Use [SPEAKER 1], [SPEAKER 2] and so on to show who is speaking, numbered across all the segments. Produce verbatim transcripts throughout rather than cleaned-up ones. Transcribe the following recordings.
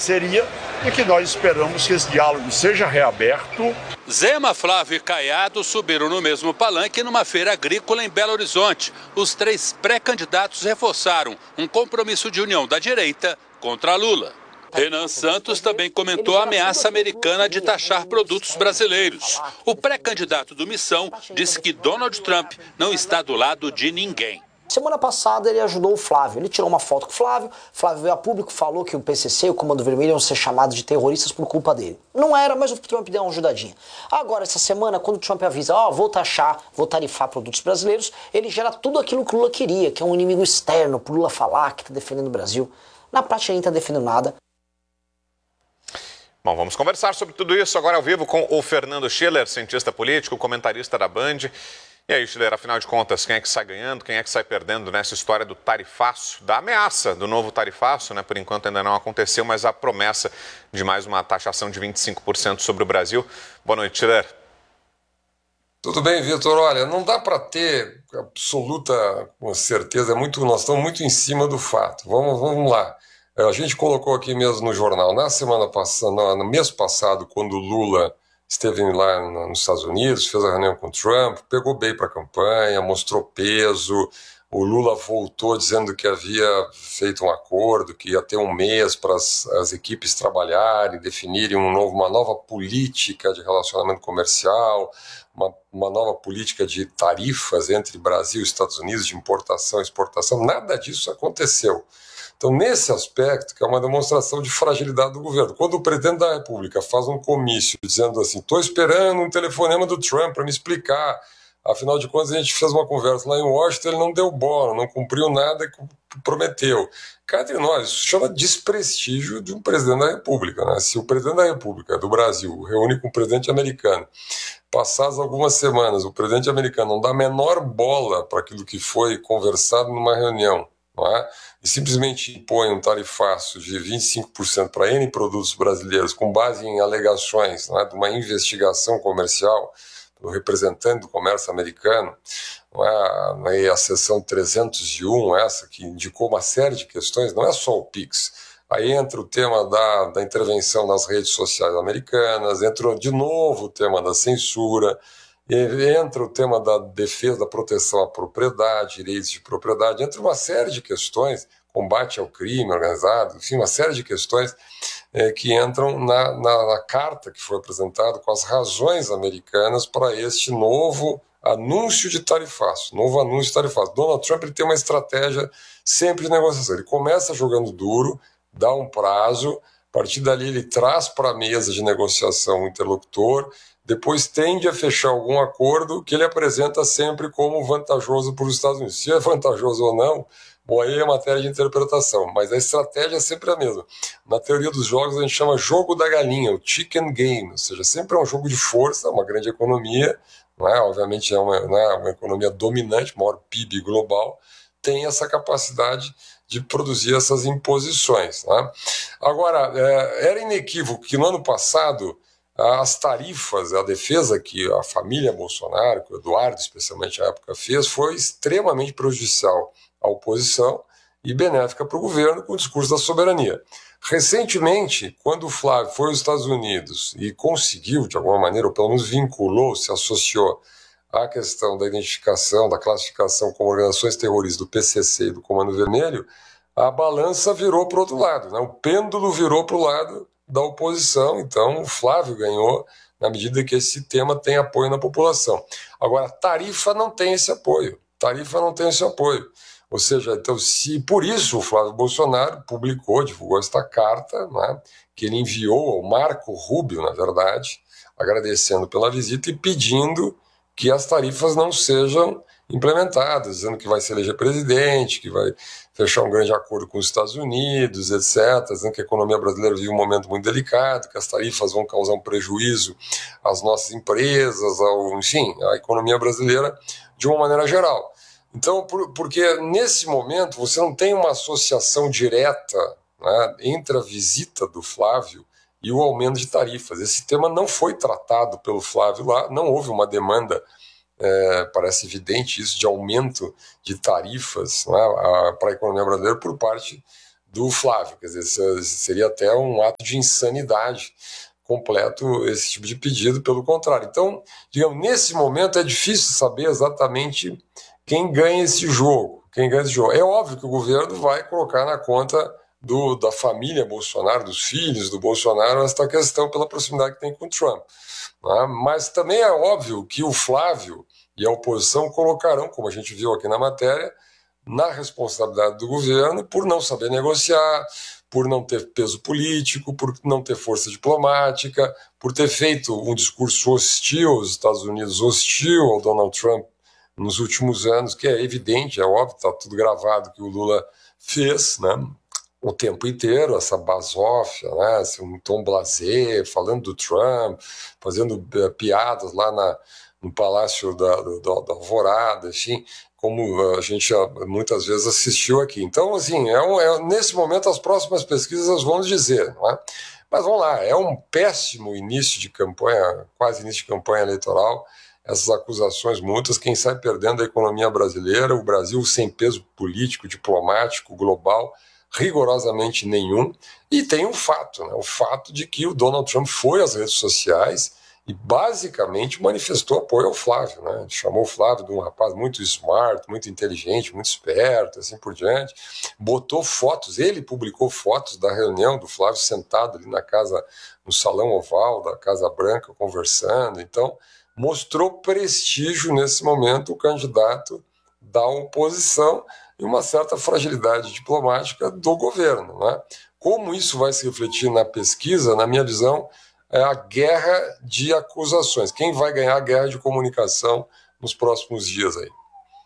[SPEAKER 1] parceria e que nós esperamos que esse diálogo seja reaberto.
[SPEAKER 2] Zema, Flávio e Caiado subiram no mesmo palanque numa feira agrícola em Belo Horizonte. Os três pré-candidatos reforçaram um compromisso de união da direita contra Lula. Renan Santos também comentou a ameaça americana de taxar produtos brasileiros. O pré-candidato do Missão disse que Donald Trump não está do lado de ninguém.
[SPEAKER 3] Semana passada ele ajudou o Flávio, ele tirou uma foto com o Flávio, Flávio veio a público, falou que o P C C e o Comando Vermelho iam ser chamados de terroristas por culpa dele. Não era, mas o Trump deu uma ajudadinha. Agora, essa semana, quando o Trump avisa, ó, oh, vou taxar, vou tarifar produtos brasileiros, ele gera tudo aquilo que o Lula queria, que é um inimigo externo, pro Lula falar que tá defendendo o Brasil. Na prática, ele não tá defendendo nada.
[SPEAKER 4] Bom, vamos conversar sobre tudo isso agora ao vivo com o Fernando Schiller, cientista político, comentarista da Band. E aí, Schiller, afinal de contas, quem é que sai ganhando, quem é que sai perdendo nessa história do tarifaço, da ameaça do novo tarifaço, né? Por enquanto ainda não aconteceu, mas a promessa de mais uma taxação de vinte e cinco por cento sobre o Brasil. Boa noite, Schiller.
[SPEAKER 5] Tudo bem, Vitor? Olha, não dá para ter absoluta certeza, é muito, nós estamos muito em cima do fato. Vamos, vamos lá. A gente colocou aqui mesmo no jornal, na semana passada, no mês passado, quando o Lula esteve lá nos Estados Unidos, fez a reunião com o Trump, pegou bem para a campanha, mostrou peso. O Lula voltou dizendo que havia feito um acordo, que ia ter um mês para as, as equipes trabalharem, definirem um novo, uma nova política de relacionamento comercial, uma, uma nova política de tarifas entre Brasil e Estados Unidos, de importação e exportação. Nada disso aconteceu. Então, nesse aspecto, que é uma demonstração de fragilidade do governo, quando o presidente da República faz um comício dizendo assim, estou esperando um telefonema do Trump para me explicar, afinal de contas a gente fez uma conversa lá em Washington, ele não deu bola, não cumpriu nada que prometeu. Cá entre nós, isso chama desprestígio de um presidente da República, né? Se o presidente da República do Brasil reúne com o presidente americano, passadas algumas semanas, o presidente americano não dá a menor bola para aquilo que foi conversado numa reunião, não é? E simplesmente impõe um tarifaço de vinte e cinco por cento para N produtos brasileiros com base em alegações, não é, de uma investigação comercial do representante do comércio americano, não é, não é, a seção trezentos e um, essa que indicou uma série de questões, não é só o PIX. Aí entra o tema da, da intervenção nas redes sociais americanas, entra de novo o tema da censura, entra o tema da defesa, da proteção à propriedade, direitos de propriedade, entra uma série de questões, combate ao crime organizado, enfim, uma série de questões é, que entram na, na, na carta que foi apresentada com as razões americanas para este novo anúncio de tarifaço, novo anúncio de tarifaço. Donald Trump ele tem uma estratégia sempre de negociação, ele começa jogando duro, dá um prazo, a partir dali ele traz para a mesa de negociação o interlocutor, depois tende a fechar algum acordo que ele apresenta sempre como vantajoso para os Estados Unidos. Se é vantajoso ou não, bom, aí é matéria de interpretação, mas a estratégia é sempre a mesma. Na teoria dos jogos a gente chama jogo da galinha, o chicken game, ou seja, sempre é um jogo de força, uma grande economia, não é? Obviamente é uma, não é uma economia dominante, maior P I B global, tem essa capacidade de produzir essas imposições. Né? Agora, é, era inequívoco que no ano passado as tarifas, a defesa que a família Bolsonaro, que o Eduardo especialmente na época fez, foi extremamente prejudicial à oposição e benéfica para o governo com o discurso da soberania. Recentemente, quando o Flávio foi aos Estados Unidos e conseguiu, de alguma maneira, ou pelo menos vinculou, se associou à questão da identificação, da classificação como organizações terroristas do P C C e do Comando Vermelho, a balança virou para o outro lado, né? O pêndulo virou para o lado da oposição, então o Flávio ganhou na medida que esse tema tem apoio na população. Agora, tarifa não tem esse apoio, tarifa não tem esse apoio, ou seja, então, se por isso o Flávio Bolsonaro publicou, divulgou esta carta, né, que ele enviou ao Marco Rubio, na verdade, agradecendo pela visita e pedindo que as tarifas não sejam implementadas, dizendo que vai se eleger presidente, que vai fechar um grande acordo com os Estados Unidos, etcétera, dizendo que a economia brasileira vive um momento muito delicado, que as tarifas vão causar um prejuízo às nossas empresas, ao, enfim, à economia brasileira de uma maneira geral. Então, por, porque nesse momento você não tem uma associação direta, né, entre a visita do Flávio e o aumento de tarifas. Esse tema não foi tratado pelo Flávio lá, não houve uma demanda, É, parece evidente isso, de aumento de tarifas, né, para a economia brasileira por parte do Flávio. Quer dizer, seria até um ato de insanidade completo esse tipo de pedido, pelo contrário. Então, digamos, nesse momento é difícil saber exatamente quem ganha esse jogo. Quem ganha esse jogo. É óbvio que o governo vai colocar na conta do, da família Bolsonaro, dos filhos do Bolsonaro, esta questão pela proximidade que tem com o Trump. Né? Mas também é óbvio que o Flávio e a oposição colocarão, como a gente viu aqui na matéria, na responsabilidade do governo por não saber negociar, por não ter peso político, por não ter força diplomática, por ter feito um discurso hostil aos Estados Unidos, hostil ao Donald Trump nos últimos anos, que é evidente, é óbvio, está tudo gravado que o Lula fez, né, o tempo inteiro, essa basófia, né, esse, um tom blasé, falando do Trump, fazendo uh, piadas lá na, no Palácio da, da, da Alvorada, enfim, como a gente muitas vezes assistiu aqui. Então, assim, é, um, é nesse momento as próximas pesquisas vão dizer, não é? Mas vamos lá, é um péssimo início de campanha, quase início de campanha eleitoral, essas acusações mútuas, quem sai perdendo a economia brasileira, o Brasil sem peso político, diplomático, global, rigorosamente nenhum, e tem um fato, né? O fato de que o Donald Trump foi às redes sociais e basicamente manifestou apoio ao Flávio, né? Chamou o Flávio de um rapaz muito smart, muito inteligente, muito esperto, assim por diante. Botou fotos, ele publicou fotos da reunião do Flávio sentado ali na casa, no salão oval da Casa Branca, conversando. Então, mostrou prestígio nesse momento o candidato da oposição e uma certa fragilidade diplomática do governo, né? Como isso vai se refletir na pesquisa, na minha visão, é a guerra de acusações. Quem vai ganhar a guerra de comunicação nos próximos dias aí?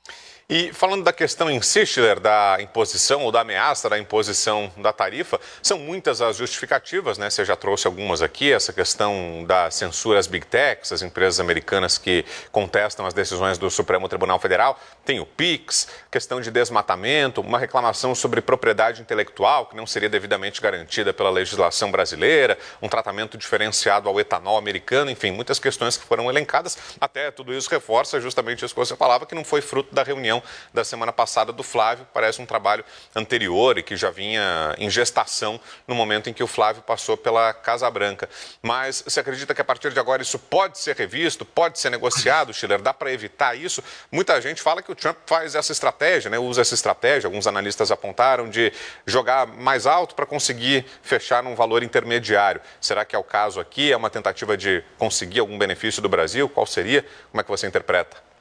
[SPEAKER 4] E falando da questão em si, Schiller, da imposição ou da ameaça da imposição da tarifa, são muitas as justificativas, né? Você já trouxe algumas aqui, essa questão da censura às big techs, as empresas americanas que contestam as decisões do Supremo Tribunal Federal, tem o PIX, questão de desmatamento, uma reclamação sobre propriedade intelectual que não seria devidamente garantida pela legislação brasileira, um tratamento diferenciado ao etanol americano, enfim, muitas questões que foram elencadas, até tudo isso reforça justamente isso que você falava, que não foi fruto da reunião da semana passada do Flávio, parece um trabalho anterior e que já vinha em gestação no momento em que o Flávio passou pela Casa Branca. Mas você acredita que a partir de agora isso pode ser revisto, pode ser negociado, Schiller? Dá para evitar isso? Muita gente fala que o Trump faz essa estratégia, né? Usa essa estratégia, alguns analistas apontaram, de jogar mais alto para conseguir fechar num valor intermediário. Será que é o caso aqui? É uma tentativa de conseguir algum benefício do Brasil? Qual seria? Como é que você interpreta?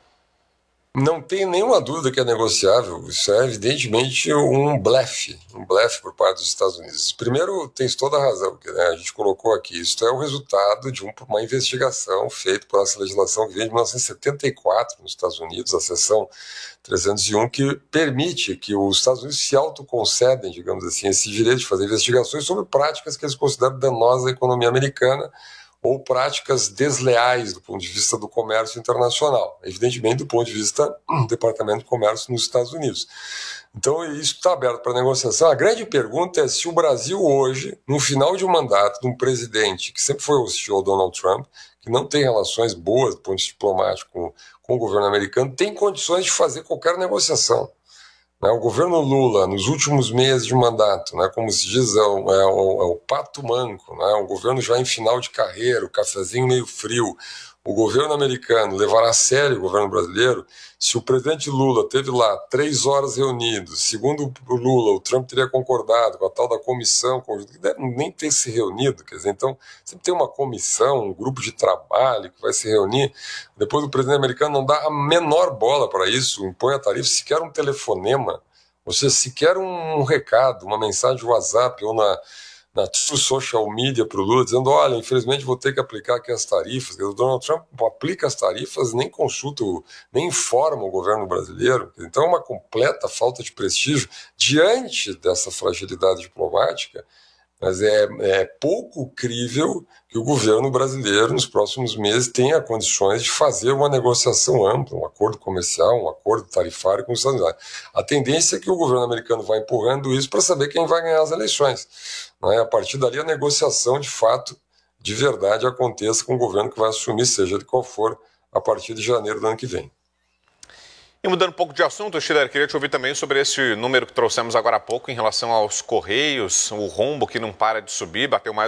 [SPEAKER 5] Não tem nenhuma dúvida que é negociável. Isso é evidentemente um blefe, um blefe por parte dos Estados Unidos. Primeiro, tem toda a razão, que, né, a gente colocou aqui, isso é o resultado de um, uma investigação feita por essa legislação que vem de mil novecentos e setenta e quatro nos Estados Unidos, a seção trezentos e um, que permite que os Estados Unidos se autoconcedem, digamos assim, esse direito de fazer investigações sobre práticas que eles consideram danosas à economia americana, ou práticas desleais do ponto de vista do comércio internacional, evidentemente do ponto de vista do Departamento de Comércio nos Estados Unidos. Então isso está aberto para negociação. A grande pergunta é se o Brasil hoje, no final de um mandato de um presidente que sempre foi hostil ao Donald Trump, que não tem relações boas do ponto de vista diplomático com, com o governo americano, tem condições de fazer qualquer negociação. O governo Lula, nos últimos meses de mandato, né, como se diz, é o, é o, é o pato manco, né, um governo já em final de carreira, o cafezinho meio frio. O governo americano levará a sério o governo brasileiro. Se o presidente Lula teve lá três horas reunidos, segundo o Lula, o Trump teria concordado com a tal da comissão, que deve nem ter se reunido, quer dizer, então sempre tem uma comissão, um grupo de trabalho que vai se reunir, depois o presidente americano não dá a menor bola para isso, impõe a tarifa, sequer um telefonema, ou seja, sequer um recado, uma mensagem de WhatsApp ou na... na social media para o Lula, dizendo, olha, infelizmente vou ter que aplicar aqui as tarifas. O Donald Trump aplica as tarifas, nem consulta, nem informa o governo brasileiro. Então é uma completa falta de prestígio diante dessa fragilidade diplomática, mas é, é pouco crível que o governo brasileiro, nos próximos meses, tenha condições de fazer uma negociação ampla, um acordo comercial, um acordo tarifário com os Estados Unidos. A tendência é que o governo americano vá empurrando isso para saber quem vai ganhar as eleições. Né? A partir dali, a negociação, de fato, de verdade, aconteça com o governo que vai assumir, seja de qual for, a partir de janeiro do ano que vem.
[SPEAKER 4] E mudando um pouco de assunto, Schiller, queria te ouvir também sobre esse número que trouxemos agora há pouco em relação aos Correios, o rombo que não para de subir, bateu mais